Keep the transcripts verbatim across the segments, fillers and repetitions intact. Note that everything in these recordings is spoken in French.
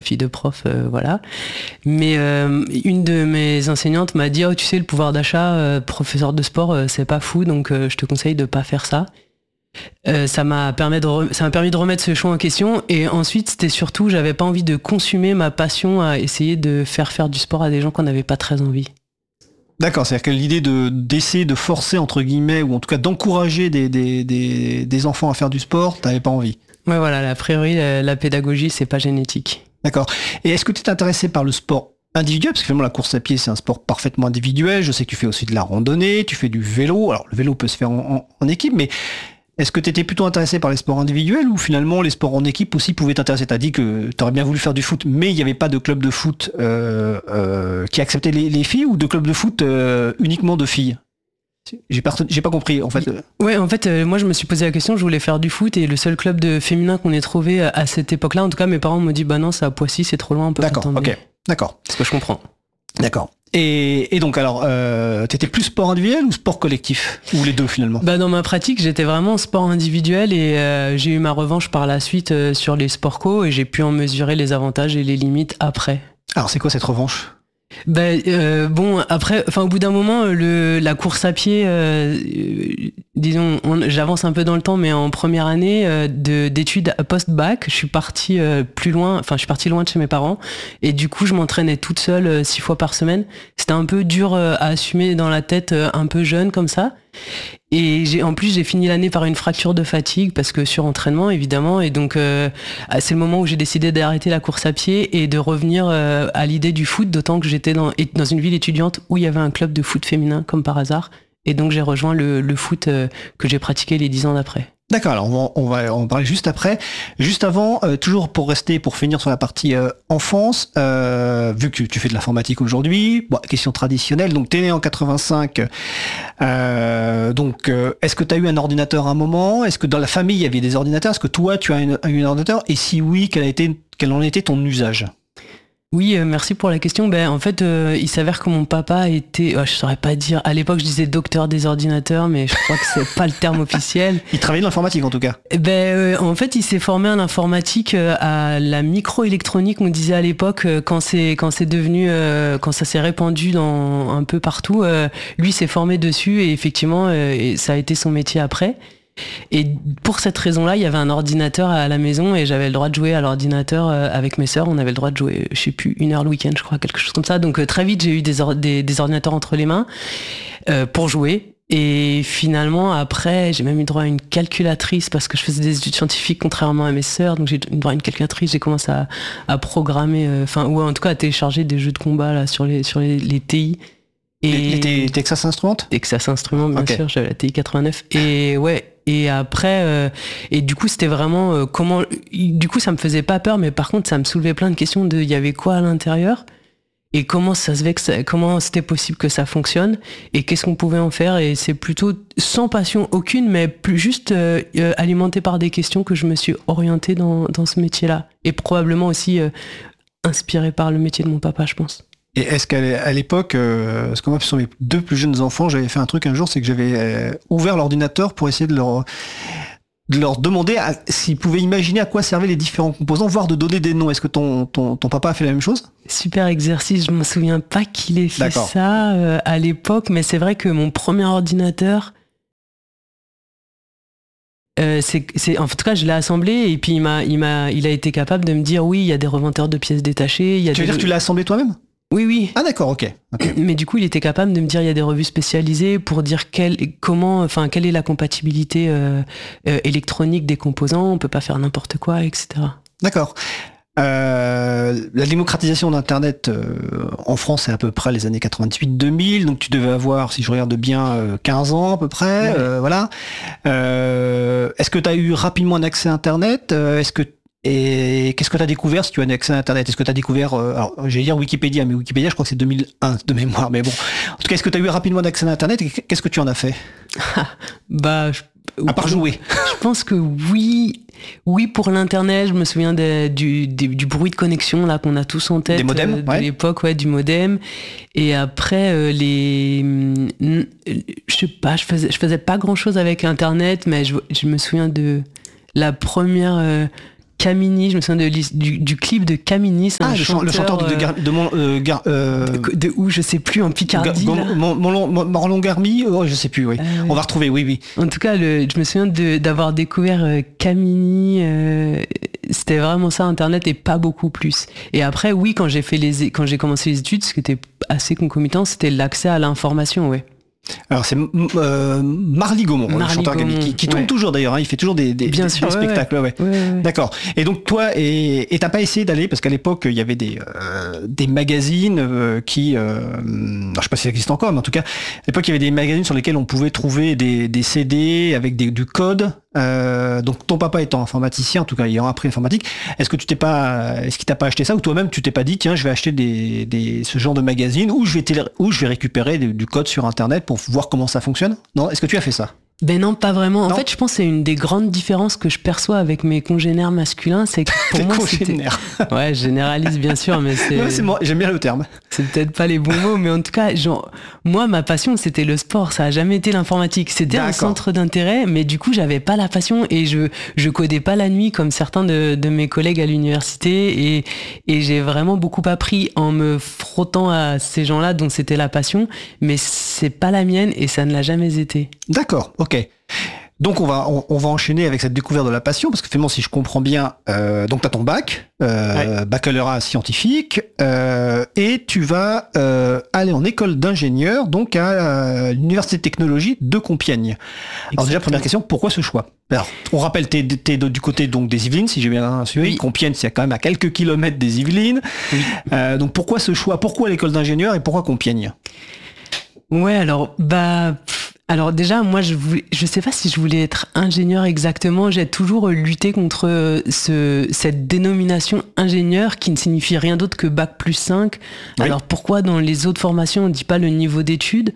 fille de prof, euh, voilà. Mais euh, une de mes enseignantes m'a dit, oh, tu sais, le pouvoir d'achat, euh, professeur de sport, euh, c'est pas fou, donc euh, je te conseille de pas faire ça. Euh, ça m'a permis de re- ça m'a permis de remettre ce choix en question. Et ensuite, c'était surtout, j'avais pas envie de consumer ma passion à essayer de faire faire du sport à des gens qui n'avaient pas très envie. D'accord, c'est-à-dire que l'idée de, d'essayer de forcer, entre guillemets, ou en tout cas d'encourager des, des, des, des enfants à faire du sport, t'avais pas envie. Ouais, voilà, a priori, la, la pédagogie, c'est pas génétique. D'accord. Et est-ce que tu es intéressé par le sport individuel? Parce que finalement, la course à pied, c'est un sport parfaitement individuel. Je sais que tu fais aussi de la randonnée, tu fais du vélo. Alors, le vélo peut se faire en, en, en équipe, mais est-ce que tu étais plutôt intéressé par les sports individuels ou finalement les sports en équipe aussi pouvaient t'intéresser? Tu as dit que tu aurais bien voulu faire du foot, mais il n'y avait pas de club de foot euh, euh, qui acceptait les, les filles ou de club de foot euh, uniquement de filles? J'ai pas, j'ai pas compris en fait. Ouais, en fait, euh, moi je me suis posé la question, je voulais faire du foot et le seul club de féminin qu'on ait trouvé à cette époque-là, en tout cas mes parents m'ont dit bah non, c'est à Poissy, c'est trop loin, on peut D'accord, pas t'emmener. ok, d'accord. Ce que je comprends. D'accord. Et, et donc alors, euh, t'étais plus sport individuel ou sport collectif? Ou les deux finalement? Bah dans ma pratique, j'étais vraiment sport individuel et euh, j'ai eu ma revanche par la suite euh, sur les sports co et j'ai pu en mesurer les avantages et les limites après. Alors c'est quoi cette revanche? Ben euh, bon après enfin au bout d'un moment le la course à pied euh, disons on, j'avance un peu dans le temps mais en première année euh, de d'études post-bac je suis partie euh, plus loin enfin je suis partie loin de chez mes parents et du coup je m'entraînais toute seule euh, six fois par semaine. C'était un peu dur euh, à assumer dans la tête euh, un peu jeune comme ça. Et j'ai, en plus, j'ai fini l'année par une fracture de fatigue parce que surentraînement, évidemment. Et donc, euh, c'est le moment où j'ai décidé d'arrêter la course à pied et de revenir euh, à l'idée du foot, d'autant que j'étais dans, dans une ville étudiante où il y avait un club de foot féminin, comme par hasard. Et donc, j'ai rejoint le, le foot euh, que j'ai pratiqué les dix ans d'après. D'accord, alors on va, on va en parler juste après. Juste avant, euh, toujours pour rester, pour finir sur la partie euh, enfance, euh, vu que tu fais de l'informatique aujourd'hui, bon, question traditionnelle, donc t'es né en quatre-vingt-cinq, euh, donc euh, est-ce que tu as eu un ordinateur à un moment? Est-ce que dans la famille il y avait des ordinateurs? Est-ce que toi tu as eu un ordinateur? Et si oui, quel a été, quel en était ton usage? Oui, euh, merci pour la question. Ben, en fait, euh, il s'avère que mon papa était, oh, je saurais pas dire, à l'époque je disais docteur des ordinateurs, mais je crois que c'est pas le terme officiel. Il travaillait dans l'informatique en tout cas. Ben, euh, en fait, il s'est formé en informatique euh, à la microélectronique, on disait à l'époque, euh, quand c'est quand c'est devenu, euh, quand ça s'est répandu dans un peu partout. Euh, lui s'est formé dessus et effectivement, euh, et ça a été son métier après. Et pour cette raison-là, il y avait un ordinateur à la maison et j'avais le droit de jouer à l'ordinateur avec mes sœurs. On avait le droit de jouer, je sais plus, une heure le week-end, je crois, quelque chose comme ça. Donc très vite, j'ai eu des, or- des, des ordinateurs entre les mains euh, pour jouer. Et finalement, après, j'ai même eu droit à une calculatrice parce que je faisais des études scientifiques contrairement à mes sœurs. Donc j'ai eu droit à une calculatrice. J'ai commencé à, à programmer, enfin, euh, ou en tout cas à télécharger des jeux de combat là sur les sur les, les T I. Et les, les Texas Instruments Texas Instruments, bien okay. sûr, j'avais la T I quatre-vingt-neuf. Et ouais, et après, euh, et du coup, c'était vraiment euh, comment. Du coup, ça me faisait pas peur, mais par contre, ça me soulevait plein de questions de il y avait quoi à l'intérieur et comment ça se fait que ça, comment c'était possible que ça fonctionne et qu'est-ce qu'on pouvait en faire. Et c'est plutôt sans passion aucune, mais plus juste euh, euh, alimenté par des questions que je me suis orientée dans, dans ce métier-là. Et probablement aussi euh, inspirée par le métier de mon papa, je pense. Et est-ce qu'à l'époque, euh, parce que moi, sur mes deux plus jeunes enfants, j'avais fait un truc un jour, c'est que j'avais euh, ouvert l'ordinateur pour essayer de leur, de leur demander à, s'ils pouvaient imaginer à quoi servaient les différents composants, voire de donner des noms. Est-ce que ton, ton, ton papa a fait la même chose? Super exercice, je me souviens pas qu'il ait fait D'accord. ça euh, à l'époque, mais c'est vrai que mon premier ordinateur, Euh, c'est, c'est, en tout cas, je l'ai assemblé et puis il m'a, il m'a, il a été capable de me dire oui, il y a des revendeurs de pièces détachées. Il y a tu veux des... dire que tu l'as assemblé toi-même? Oui, oui. Ah d'accord, ok. okay. Mais du coup, il était capable de me dire il y a des revues spécialisées pour dire quel, comment, enfin, quelle est la compatibilité euh, euh, électronique des composants. On peut pas faire n'importe quoi, et cetera. D'accord. Euh, la démocratisation d'Internet euh, en France, c'est à peu près les années quatre-vingt-huit deux mille, donc tu devais avoir, si je regarde bien, euh, quinze ans à peu près. Ouais. Euh, voilà. Euh, est-ce que tu as eu rapidement un accès à Internet? euh, Est-ce que Et qu'est-ce que tu as découvert si tu as un accès à Internet? Est-ce que tu as découvert, euh, alors j'allais dire Wikipédia, mais Wikipédia je crois que c'est deux mille un de mémoire, mais bon. En tout cas, est-ce que tu as eu rapidement un accès à Internet et qu'est-ce que tu en as fait? Bah, je, à part jouer. Je pense que oui, oui pour l'internet. Je me souviens de, du, du, du bruit de connexion là qu'on a tous en tête. Des modems, euh, de ouais. l'époque, ouais, du modem. Et après euh, les, je sais pas, je faisais, je faisais pas grand chose avec Internet, mais je, je me souviens de la première. Euh, Camini, je me souviens de, du, du clip de Camini, c'est ah, un le, chanteur, le chanteur de, de, de, mon, euh, gar, euh, de, de où, je sais plus, en Picardie. Ga, mon, mon, mon, Marlon Garmy, oh, je sais plus, oui. Euh, On va retrouver, oui, oui. En tout cas, le, je me souviens de, d'avoir découvert euh, Camini, euh, c'était vraiment ça, Internet, et pas beaucoup plus. Et après, oui, quand j'ai fait les, quand j'ai commencé les études, ce qui était assez concomitant, c'était l'accès à l'information, ouais. Alors c'est euh, Marly Gaumont, Marly le chanteur Gaumont, qui, qui tourne ouais. toujours d'ailleurs, hein, il fait toujours des, des, Bien des, sûr, des ouais, spectacles. Ouais. Ouais, ouais. D'accord. Et donc toi, et, et t'as pas essayé d'aller, parce qu'à l'époque il y avait des, euh, des magazines euh, qui, euh, non, je sais pas si ça existe encore, mais en tout cas, à l'époque il y avait des magazines sur lesquels on pouvait trouver des, des C D avec des, du code. Euh, donc ton papa étant informaticien, en tout cas ayant appris informatique, est-ce que tu t'es pas, est-ce qu'il t'a pas acheté ça, ou toi-même tu t'es pas dit tiens je vais acheter des, des ce genre de magazine, ou je vais télé, ou je vais récupérer du, du code sur internet pour voir comment ça fonctionne? Non, est-ce que tu as fait ça? Ben non, pas vraiment. En non. fait, je pense que c'est une des grandes différences que je perçois avec mes congénères masculins, c'est que pour moi, congénères. C'était... Ouais, je généralise bien sûr, mais c'est... Non, c'est moi, j'aime bien le terme. C'est peut-être pas les bons mots, mais en tout cas, genre, moi, ma passion, c'était le sport. Ça a jamais été l'informatique. C'était D'accord. un centre d'intérêt, mais du coup, j'avais pas la passion et je, je codais pas la nuit comme certains de, de mes collègues à l'université, et, et j'ai vraiment beaucoup appris en me frottant à ces gens-là dont c'était la passion, mais c'est pas la mienne et ça ne l'a jamais été. D'accord, ok. Donc on va on, on va enchaîner avec cette découverte de la passion, parce que finalement si je comprends bien, euh, donc tu as ton bac, euh, ouais. baccalauréat scientifique, euh, et tu vas euh, aller en école d'ingénieur, donc à euh, l'université de technologie de Compiègne. Exactement. Alors déjà première question, pourquoi ce choix? Alors on rappelle t'es, t'es du côté donc des Yvelines, si j'ai bien suivi. Oui. Compiègne c'est quand même à quelques kilomètres des Yvelines. Oui. Euh, donc pourquoi ce choix? Pourquoi l'école d'ingénieur et pourquoi Compiègne? Ouais, alors bah. Alors déjà, moi, je voulais, je sais pas si je voulais être ingénieur exactement. J'ai toujours lutté contre ce, cette dénomination ingénieur qui ne signifie rien d'autre que bac plus cinq. Oui. Alors pourquoi dans les autres formations on dit pas le niveau d'études?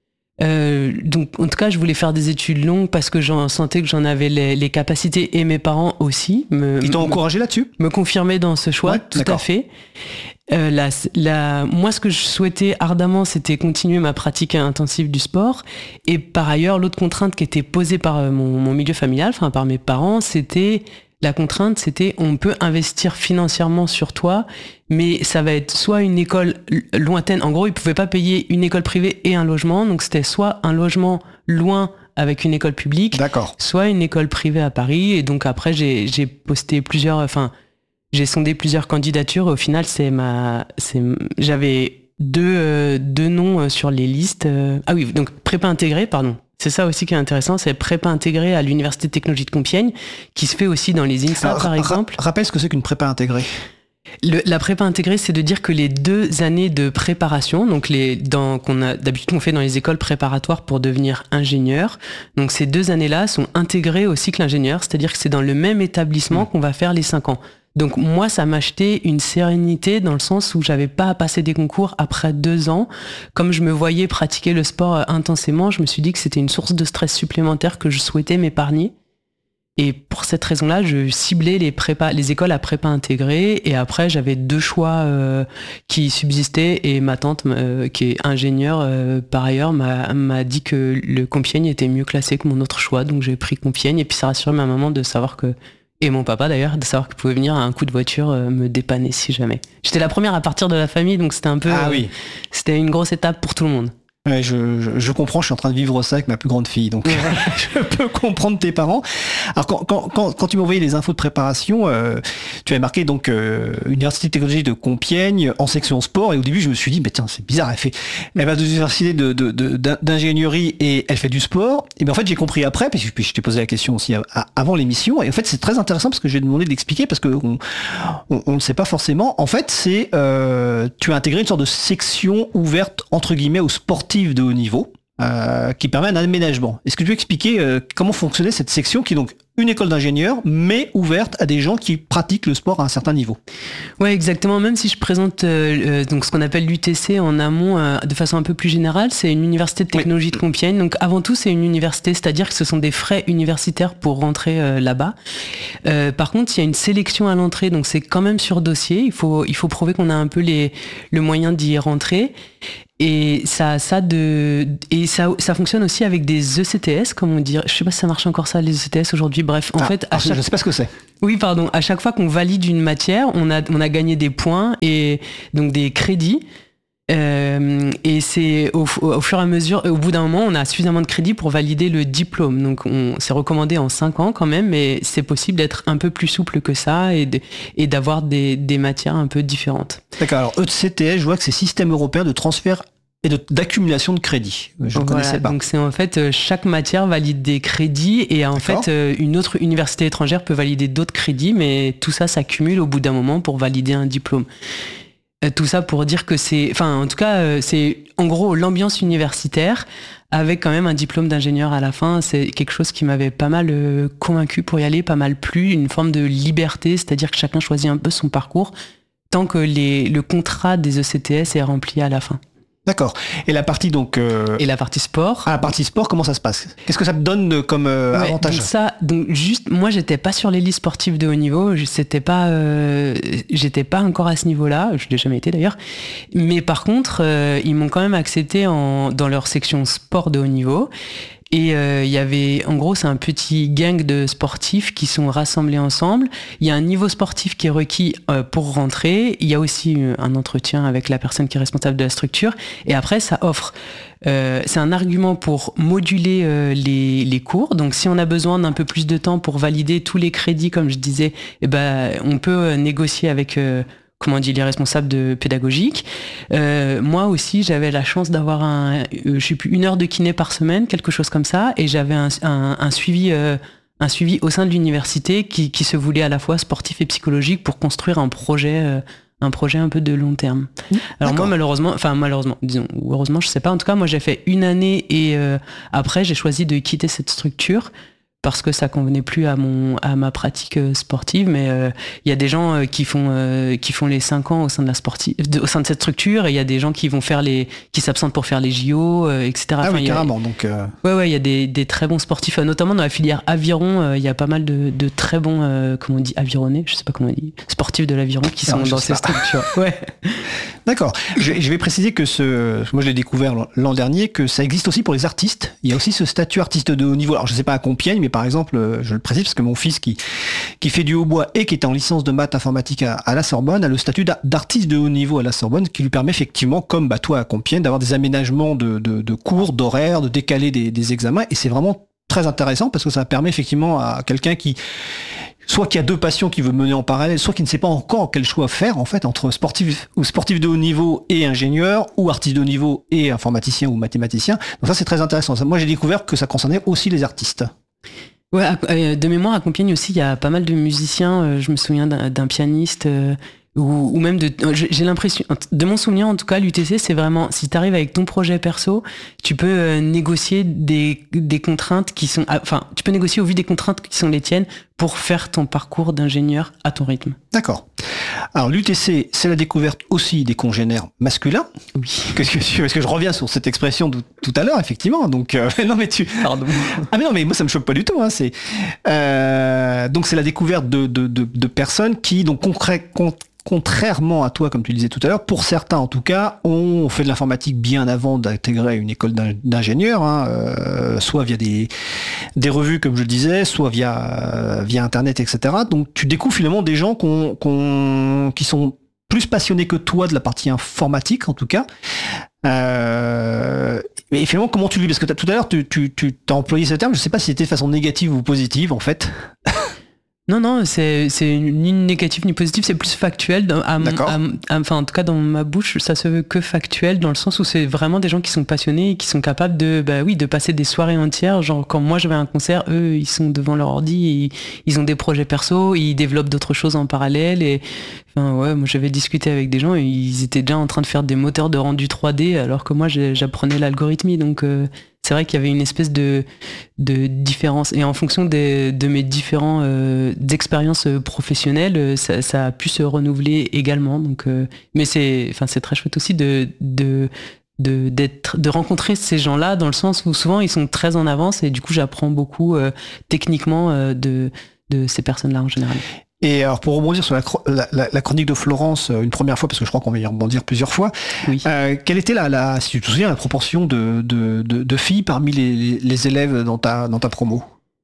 Euh, donc en tout cas, je voulais faire des études longues parce que j'en sentais que j'en avais les, les capacités, et mes parents aussi. Me, Ils t'ont me, encouragé là-dessus? Me confirmer dans ce choix, ouais, tout d'accord. à fait. Euh, la, la, moi, ce que je souhaitais ardemment, c'était continuer ma pratique intensive du sport. Et par ailleurs, l'autre contrainte qui était posée par mon, mon milieu familial, enfin par mes parents, c'était la contrainte, c'était on peut investir financièrement sur toi, mais ça va être soit une école lointaine. En gros, ils pouvaient pas payer une école privée et un logement, donc c'était soit un logement loin avec une école publique, d'accord. soit une école privée à Paris. Et donc après, j'ai, j'ai posté plusieurs, enfin. J'ai sondé plusieurs candidatures. Au final, c'est ma, c'est, j'avais deux, euh, deux noms sur les listes. Ah oui, donc prépa intégrée, pardon. C'est ça aussi qui est intéressant, c'est prépa intégrée à l'Université de technologie de Compiègne, qui se fait aussi dans les INSA, alors, par exemple. Ra- rappelle ce que c'est qu'une prépa intégrée. Le, la prépa intégrée, c'est de dire que les deux années de préparation, donc les, dans, qu'on a d'habitude on fait dans les écoles préparatoires pour devenir ingénieur, donc ces deux années-là sont intégrées au cycle ingénieur, c'est-à-dire que c'est dans le même établissement mmh. qu'on va faire les cinq ans. Donc moi, ça m'a acheté une sérénité dans le sens où j'avais pas à passer des concours après deux ans. Comme je me voyais pratiquer le sport intensément, je me suis dit que c'était une source de stress supplémentaire que je souhaitais m'épargner. Et pour cette raison-là, je ciblais les prépa, les écoles à prépa intégrée. Et après, j'avais deux choix euh, qui subsistaient. Et ma tante, euh, qui est ingénieure euh, par ailleurs, m'a, m'a dit que le Compiègne était mieux classé que mon autre choix. Donc j'ai pris Compiègne. Et puis ça rassurait ma maman de savoir que... Et mon papa d'ailleurs, de savoir qu'il pouvait venir à un coup de voiture euh, me dépanner si jamais. J'étais la première à partir de la famille, donc c'était un peu... Ah euh, oui. C'était une grosse étape pour tout le monde. Ouais, je, je, je comprends, je suis en train de vivre ça avec ma plus grande fille, donc je peux comprendre tes parents. Alors quand, quand, quand, quand tu m'as envoyé les infos de préparation, euh, tu avais marqué donc euh, Université de technologie de Compiègne en section sport, et au début je me suis dit, mais tiens c'est bizarre, elle fait, elle va de l'université de, de, de, d'ingénierie et elle fait du sport. Et bien en fait j'ai compris après, puis je t'ai posé la question aussi à, à, avant l'émission, et en fait c'est très intéressant parce que j'ai demandé d'expliquer parce que on, on, on ne sait pas forcément. En fait c'est, euh, tu as intégré une sorte de section ouverte entre guillemets aux sportifs de haut niveau, euh, qui permet un aménagement. Est-ce que tu peux expliquer euh, comment fonctionnait cette section qui est donc une école d'ingénieurs, mais ouverte à des gens qui pratiquent le sport à un certain niveau? Ouais, exactement. Même si je présente euh, donc ce qu'on appelle l'U T C en amont euh, de façon un peu plus générale, c'est une université de technologie oui. de Compiègne. Donc avant tout, c'est une université, c'est-à-dire que ce sont des frais universitaires pour rentrer euh, là-bas. Euh, par contre, il y a une sélection à l'entrée, donc c'est quand même sur dossier. Il faut, il faut prouver qu'on a un peu les, le moyen d'y rentrer. Et ça, ça de, et ça, ça fonctionne aussi avec des E C T S, comme on dit. Je sais pas si ça marche encore ça, les E C T S aujourd'hui. Bref, en ah, fait, à chaque... je sais pas ce que c'est. Oui, pardon. À chaque fois qu'on valide une matière, on a, on a gagné des points et donc des crédits. Euh, et c'est au, au fur et à mesure, au bout d'un moment, on a suffisamment de crédits pour valider le diplôme. Donc, on c'est recommandé en cinq ans quand même, mais c'est possible d'être un peu plus souple que ça et, de, et d'avoir des, des matières un peu différentes. D'accord. Alors, E C T S, je vois que c'est Système européen de transfert et de, d'accumulation de crédits. Je ne voilà, connaissais pas. Donc, c'est en fait, chaque matière valide des crédits et en D'accord. fait, une autre université étrangère peut valider d'autres crédits, mais tout ça s'accumule au bout d'un moment pour valider un diplôme. Tout ça pour dire que c'est, enfin en tout cas c'est en gros l'ambiance universitaire avec quand même un diplôme d'ingénieur à la fin, c'est quelque chose qui m'avait pas mal convaincu pour y aller, pas mal plu, une forme de liberté, c'est-à-dire que chacun choisit un peu son parcours tant que les, le contrat des E C T S est rempli à la fin. D'accord. Et la partie donc euh... et la partie sport. Ah, la partie sport, comment ça se passe ? Qu'est-ce que ça te donne comme euh, ouais, avantage ? Donc ça, donc juste, moi j'étais pas sur les listes sportives de haut niveau, c'était pas, euh, j'étais pas encore à ce niveau-là, je l'ai jamais été d'ailleurs. Mais par contre, euh, ils m'ont quand même accepté en, dans leur section sport de haut niveau. Et il euh, y avait, en gros, c'est un petit gang de sportifs qui sont rassemblés ensemble. Il y a un niveau sportif qui est requis euh, pour rentrer. Il y a aussi un entretien avec la personne qui est responsable de la structure. Et après, ça offre. Euh, c'est un argument pour moduler euh, les, les cours. Donc, si on a besoin d'un peu plus de temps pour valider tous les crédits, comme je disais, eh ben, on peut négocier avec. Euh, comment on dit, les responsables de pédagogiques. Euh, moi aussi, j'avais la chance d'avoir un, euh, je sais plus, une heure de kiné par semaine, quelque chose comme ça, et j'avais un, un, un suivi, euh, un suivi au sein de l'université qui, qui se voulait à la fois sportif et psychologique pour construire un projet, euh, un projet un peu de long terme. Mmh, Alors d'accord. moi, malheureusement, enfin malheureusement, disons, ou heureusement, je sais pas. En tout cas, moi, j'ai fait une année et euh, après, j'ai choisi de quitter cette structure. Parce que ça convenait plus à mon à ma pratique sportive, mais il euh, y a des gens euh, qui font euh, qui font les cinq ans au sein de la sportive, de, au sein de cette structure, et il y a des gens qui vont faire les qui s'absentent pour faire les J O, euh, et cetera. Ah enfin, oui, carrément. A, donc euh... ouais ouais, il y a des, des très bons sportifs, notamment dans la filière aviron. Il euh, y a pas mal de, de très bons, euh, comment on dit, avironnés, je sais pas comment on dit, sportifs de l'aviron qui sont non, dans ces structures. Ouais. D'accord. Je, je vais préciser que ce, moi je l'ai découvert l'an dernier, que ça existe aussi pour les artistes. Il y a aussi ce statut artiste de haut niveau. Alors je sais pas à Compiègne, mais par exemple, je le précise parce que mon fils qui qui fait du hautbois et qui est en licence de maths informatique à, à la Sorbonne a le statut d'artiste de haut niveau à la Sorbonne, qui lui permet effectivement, comme bah toi à Compiègne, d'avoir des aménagements de, de, de cours, d'horaires, de décaler des, des examens, et c'est vraiment très intéressant parce que ça permet effectivement à quelqu'un qui soit qui a deux passions qu'il veut mener en parallèle, soit qui ne sait pas encore quel choix faire en fait entre sportif ou sportif de haut niveau et ingénieur, ou artiste de haut niveau et informaticien ou mathématicien. Donc ça c'est très intéressant. Moi j'ai découvert que ça concernait aussi les artistes. Ouais, de mémoire à Compiègne aussi il y a pas mal de musiciens. Je me souviens d'un, d'un pianiste. Ou, ou même de, j'ai l'impression, de mon souvenir en tout cas, l'U T C c'est vraiment, si tu arrives avec ton projet perso, tu peux euh, négocier des, des contraintes qui sont, enfin, tu peux négocier au vu des contraintes qui sont les tiennes pour faire ton parcours d'ingénieur à ton rythme. D'accord. Alors l'U T C, c'est la découverte aussi des congénères masculins. Oui. Qu'est-ce que tu, parce que je reviens sur cette expression de tout à l'heure, effectivement. Donc euh, non mais tu, pardon. Ah mais non mais moi ça me choque pas du tout. Hein, c'est euh, donc c'est la découverte de de, de, de personnes qui donc concrètement con, contrairement à toi, comme tu disais tout à l'heure, pour certains en tout cas, ont fait de l'informatique bien avant d'intégrer une école d'ingénieur, hein, euh, soit via des, des revues, comme je le disais, soit via, euh, via Internet, et cetera. Donc tu découvres finalement des gens qu'on, qu'on, qui sont plus passionnés que toi de la partie informatique, en tout cas. Euh, et finalement, comment tu le vis ? Parce que tout à l'heure, tu, tu, tu as employé ce terme, je ne sais pas si c'était de façon négative ou positive, en fait. Non, non, c'est, c'est ni négatif ni positif, c'est plus factuel. À, à, à, enfin, en tout cas, dans ma bouche, ça se veut que factuel, dans le sens où c'est vraiment des gens qui sont passionnés et qui sont capables de, bah oui, de passer des soirées entières. Genre, quand moi je vais à un concert, eux, ils sont devant leur ordi, et ils, ils ont des projets perso, ils développent d'autres choses en parallèle. Et enfin, ouais, moi j'avais discuté avec des gens et ils étaient déjà en train de faire des moteurs de rendu trois D, alors que moi j'apprenais l'algorithmie. Donc, euh, c'est vrai qu'il y avait une espèce de, de différence. Et en fonction des, de mes différentes euh, expériences professionnelles, ça, ça a pu se renouveler également. Donc, euh, mais c'est, enfin, c'est très chouette aussi de, de, de, d'être, de rencontrer ces gens-là, dans le sens où souvent ils sont très en avance et du coup j'apprends beaucoup euh, techniquement euh, de, de ces personnes-là en général. Et alors pour rebondir sur la, la, la, la chronique de Florence une première fois, parce que je crois qu'on va y rebondir plusieurs fois, oui. euh, quelle était la, la, si tu te souviens, la proportion de, de, de, de filles parmi les, les élèves dans ta, dans ta promo?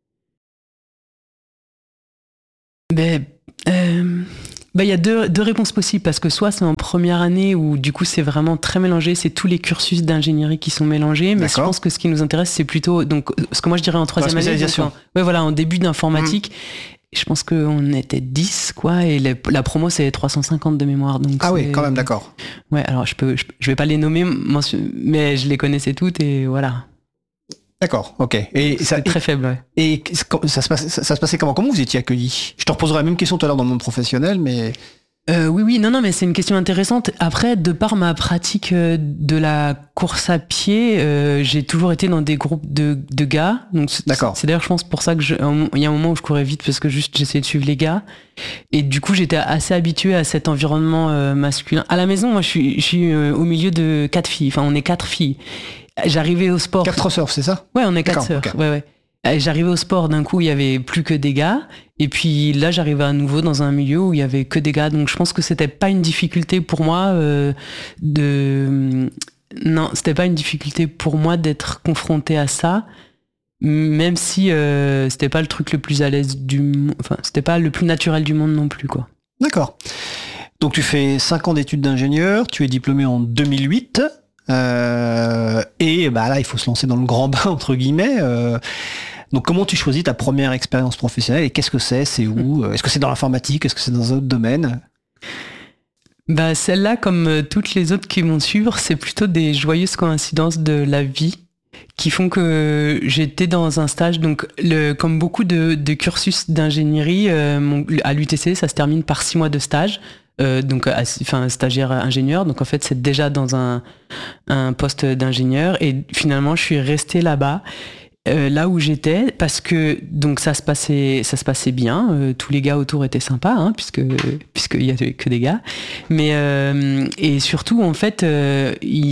Ben, euh, ben, y a deux, deux réponses possibles, parce que soit c'est en première année où du coup c'est vraiment très mélangé, c'est tous les cursus d'ingénierie qui sont mélangés, mais D'accord. je pense que ce qui nous intéresse c'est plutôt, donc ce que moi je dirais en troisième année, donc en, ouais, voilà, en début d'informatique. Mmh. Je pense qu'on était dix, quoi, et les, la promo c'est trois cent cinquante de mémoire. Donc ah oui, quand même, d'accord. Ouais, alors je peux, je, je vais pas les nommer, mais je les connaissais toutes et voilà. D'accord, ok. Et c'est très faible, ouais. Et ça se passe, ça, ça se passait comment? Comment vous étiez accueillis? Je te reposerai la même question tout à l'heure dans le monde professionnel, mais... Euh, oui, oui, non, non, mais c'est une question intéressante. Après, de par ma pratique de la course à pied, euh, j'ai toujours été dans des groupes de, de gars. Donc c'est, D'accord. C'est d'ailleurs, je pense, pour ça que je, il y a un moment où je courais vite parce que juste j'essayais de suivre les gars. Et du coup, j'étais assez habituée à cet environnement euh, masculin. À la maison, moi, je suis, je suis euh, au milieu de quatre filles. Enfin, on est quatre filles. J'arrivais au sport. Quatre sœurs, c'est ça? Ouais, on est quatre sœurs. Okay. Ouais, ouais. J'arrivais au sport, d'un coup, il y avait plus que des gars. Et puis là, j'arrivais à nouveau dans un milieu où il y avait que des gars. Donc je pense que c'était pas une difficulté pour moi euh, de... Non, c'était pas une difficulté pour moi d'être confronté à ça. Même si euh, c'était pas le truc le plus à l'aise du... Enfin, c'était pas le plus naturel du monde non plus, quoi. D'accord. Donc tu fais cinq ans d'études d'ingénieur, tu es diplômé en deux mille huit. Euh, et bah là, il faut se lancer dans le grand bain, entre guillemets. Euh, donc comment tu choisis ta première expérience professionnelle et qu'est-ce que c'est, c'est où? Est-ce que c'est dans l'informatique? Est-ce que c'est dans un autre domaine? Bah celle-là, comme toutes les autres qui vont suivre, c'est plutôt des joyeuses coïncidences de la vie qui font que j'étais dans un stage, donc le, comme beaucoup de, de cursus d'ingénierie, euh, mon, à l'U T C, ça se termine par six mois de stage. Euh, donc enfin stagiaire ingénieur, donc en fait c'est déjà dans un, un poste d'ingénieur et finalement je suis restée là-bas euh, là où j'étais parce que donc ça se passait ça se passait bien, euh, tous les gars autour étaient sympas hein, puisque puisqu'il y avait que des gars, mais euh, et surtout en fait euh,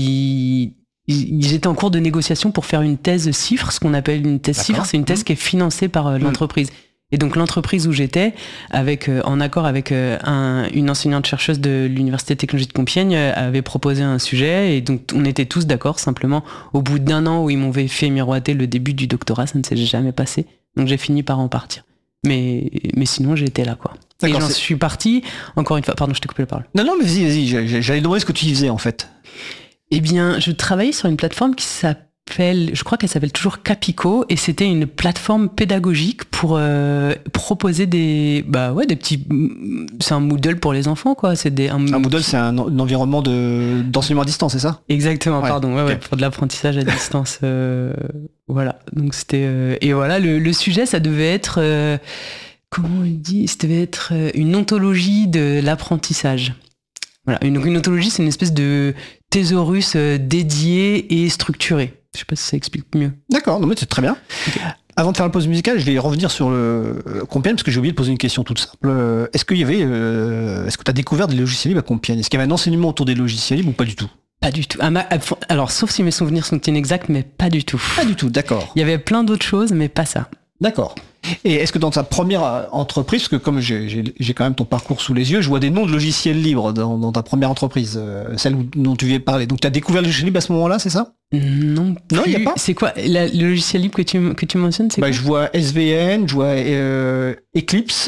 ils Ils étaient en cours de négociation pour faire une thèse C I F R, ce qu'on appelle une thèse C I F R, c'est une thèse mmh. qui est financée par euh, l'entreprise. Et donc l'entreprise où j'étais, avec, euh, en accord avec euh, un, une enseignante-chercheuse de l'Université de technologie de Compiègne, euh, avait proposé un sujet, et donc on était tous d'accord, simplement, au bout d'un an où ils m'avaient fait miroiter le début du doctorat, ça ne s'est jamais passé, donc j'ai fini par en partir. Mais, mais sinon j'étais là, quoi. D'accord, et j'en c'est... suis parti, encore une fois, pardon, je t'ai coupé la parole. Non, non, mais vas-y, vas-y, j'allais demander ce que tu y faisais en fait. Eh bien, je travaillais sur une plateforme qui s'appelle, je crois qu'elle s'appelle toujours Capico, et c'était une plateforme pédagogique pour euh, proposer des, bah ouais, des petits, c'est un Moodle pour les enfants, quoi. C'est des, un, un Moodle, c'est un, un environnement de d'enseignement à distance, c'est ça? Exactement, ouais, pardon, ouais, okay. ouais, pour de l'apprentissage à distance, euh, voilà. Donc c'était, euh, et voilà, le, le sujet, ça devait être, euh, comment on dit, ça devait être une ontologie de l'apprentissage. Voilà, une, une ontologie, c'est une espèce de thésaurus dédié et structuré. Je sais pas si ça explique mieux. D'accord, non mais c'est très bien. Okay. Avant de faire la pause musicale, je vais revenir sur le Compiègne parce que j'ai oublié de poser une question toute simple. Est-ce qu'il y avait, euh, est-ce que tu as découvert des logiciels libres à Compiègne? Est-ce qu'il y avait un enseignement autour des logiciels libres ou pas du tout? Pas du tout. Alors, sauf si mes souvenirs sont inexacts, mais pas du tout. Pas du tout, d'accord. Il y avait plein d'autres choses, mais pas ça. D'accord. Et est-ce que dans ta première entreprise, parce que comme j'ai, j'ai, j'ai quand même ton parcours sous les yeux, je vois des noms de logiciels libres dans, dans ta première entreprise, euh, celle où, dont tu viens parler. Donc tu as découvert le logiciel libre à ce moment-là, c'est ça? Non. Non, il n'y a pas. C'est quoi la, le logiciel libre que tu, que tu mentionnes, c'est bah, quoi? Je vois S V N, je vois euh, Eclipse.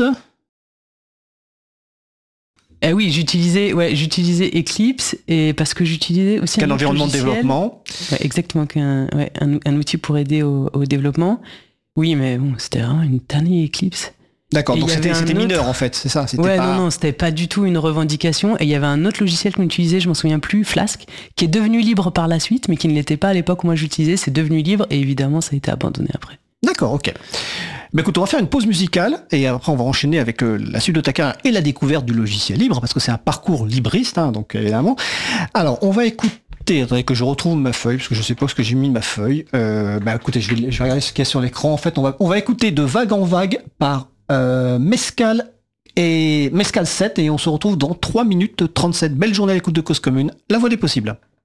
Eh oui, j'utilisais, ouais, j'utilisais Eclipse et parce que j'utilisais aussi un, un environnement logiciel. De développement. Ouais, exactement, qu'un, ouais, un, un outil pour aider au, au développement. Oui, mais bon, c'était vraiment une tannée Eclipse. D'accord, et donc c'était, c'était mineur autre... en fait, c'est ça, c'était ouais, pas... non, non, c'était pas du tout une revendication. Et il y avait un autre logiciel qu'on utilisait, je m'en souviens plus, Flask, qui est devenu libre par la suite, mais qui ne l'était pas à l'époque où moi j'utilisais. C'est devenu libre et évidemment, ça a été abandonné après. D'accord, ok. Mais écoute, on va faire une pause musicale et après on va enchaîner avec euh, la suite de ta carrière et la découverte du logiciel libre, parce que c'est un parcours libriste, hein, donc évidemment. Alors, on va écouter... Faudrait que je retrouve ma feuille parce que je sais pas ce que j'ai mis ma feuille. Euh, bah écoutez, je vais, je vais regarder ce qu'il y a sur l'écran. En fait, on va, on va écouter De Vague en Vague par euh, Mescal et Mescal sept et on se retrouve dans trois minutes trente-sept. Belle journée à l'écoute de Cause Commune. La voix des possibles.